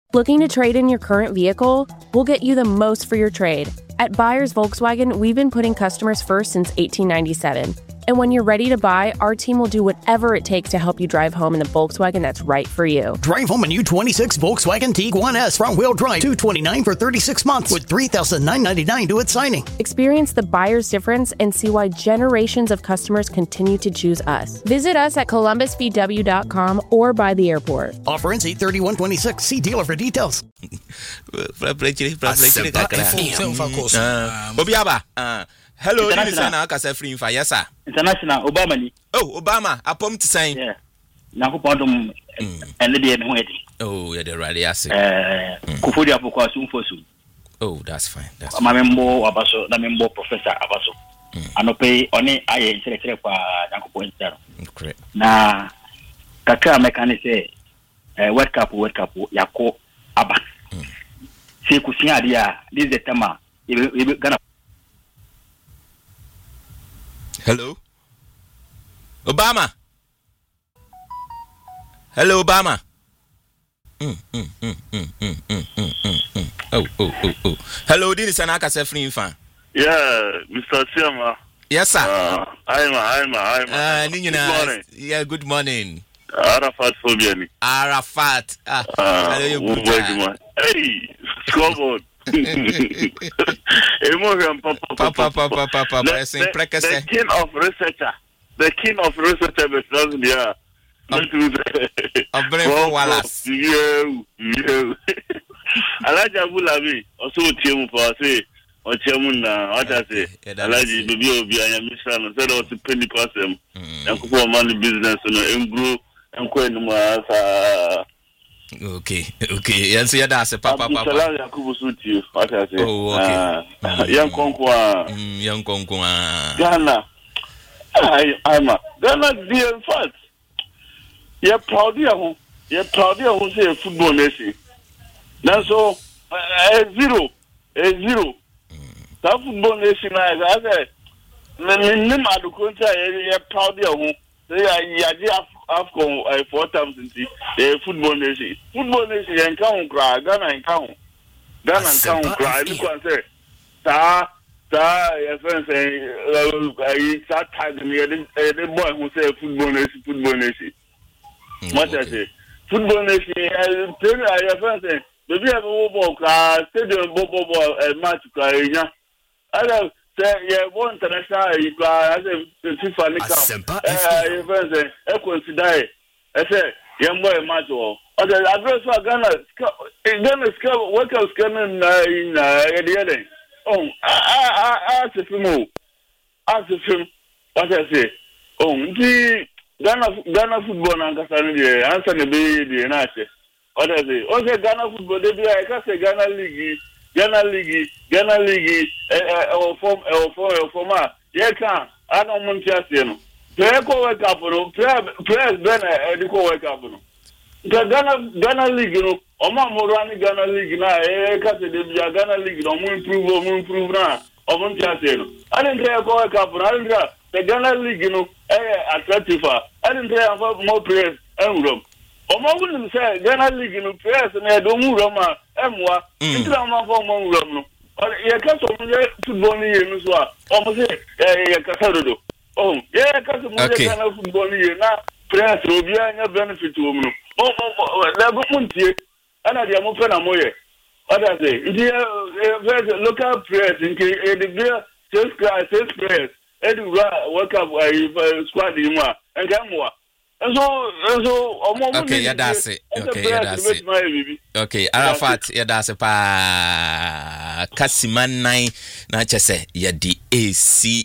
Looking to trade in your current vehicle? We'll get you the most for your trade. At Buyers Volkswagen, we've been putting customers first since 1897. And when you're ready to buy, our team will do whatever it takes to help you drive home in the Volkswagen that's right for you. Drive home a new 26 Volkswagen Tiguan S front-wheel drive, $229 for 36 months with $3,999 due at signing. Experience the buyer's difference and see why generations of customers continue to choose us. Visit us at columbusvw.com or by the airport. Offer ends 8/31/26. See dealer for details. Hello, this is Anaka free for yes, sir. International Obama. Oh, Obama, a pump to say. Yeah. Now, and the day wedding. Oh, yeah, the rally asset. Kufudia for soon for soon. Oh, that's fine. That's my member Abaso, the member Professor Abaso. I no pay only I intellectual for Yanko. Correct. Now, Kaka mechanic say, wake up, Yako Abba. See, Kusia, this is the Tama. You're gonna. Hello, Obama. Hello, Obama. Oh. Hello, this is Anaka Sefrin fan. Yeah, Mr. Siama. Yes, sir. I'm. Good morning. Yeah, good morning. Arafat Fobiani. Arafat. Hey, scoreboard. Papa. The king of researcher, doesn't yeah. Of Bravo Wallace. Yeah. Alaja Bulabi, also Tim for say, or Chairman, what I say, Alaji, the Bio, I am Mr. and said also penny person, and for money business, and grow and quite Okay. Yes, yeah, that's a papa. What I say. Oh, okay. Young Conqua. Ghana. Ghana, dear, in fact. You're proud of who say football nation. That's all. A zero. That football nation, I said, you're proud of who. After 4 times in the football nation. Football nation and count cry, Ghana and count. Cry. You can say, your friends say, that time the boy who say football nation. What I say? Football nation, your friends say, maybe have a ball cry, stadium ball match cry. I don't say, yeah, one international, I say, FIFA your friends say, I consider it. I say, young boy, match all. The address for Ghana, work out scanning in the other. Oh, ask him, what I say. Oh, Ghana football and Cassandra, answer the baby, and I say, what I say. Okay, Ghana football, they be like I say, Ghana League, or former. Yeah, can I don't want to say no. Prayer call wake up, prayers then a wake up. The Ghana League, you know, Oma Morani Ghana League now, Ghana League, no improve now. I didn't tell call wake up, I didn't tell the Ghana League, you know, attractive. I didn't tell more prayers and room. Oma wouldn't say Ghana League, you know, prayers and I don't move Roma, Emwa, into a month for Mongo. You can't football in almost say, oh, yeah, because of football here now, prayers will be a benefit to me. Oh, level Muntie, and I am open a moye. What I say, local prayers in the beer, just prayers, and work up squad in one, and Gamma. And so, okay, yeah, that's it. Okay, Arafat, yeah, that's a pa Kasiman 9, not just say, yeah, the AC.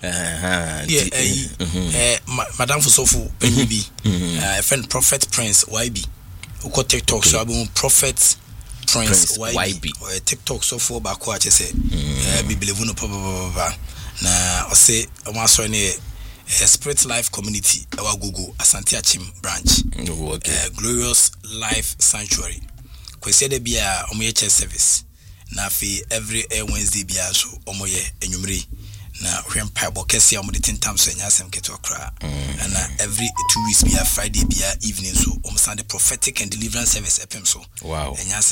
Madame Fusofu, NB, friend Prophet Prince YB, who got TikTok, so I'm Prophet Prince YB, or TikTok so for back what I say, Biblivuno Papa. Now, I say, I want to Spirit Life Community, our Google, Asante Achim branch, Glorious Life Sanctuary. Kwesi de bia omoye service. Na fi every Wednesday bia so omoye enyumri. Na hwempa bokesi amode tintam so nyasem keto kra. And every 2 weeks bia Friday bia evening so omsande prophetic and deliverance service epem so. Wow.